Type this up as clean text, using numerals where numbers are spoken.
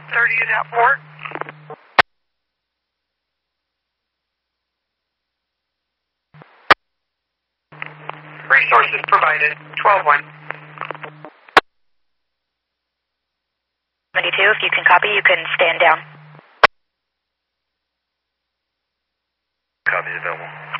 30 is at port. Resources provided, 12-1. 72, if you can copy, you can stand down. Copy available.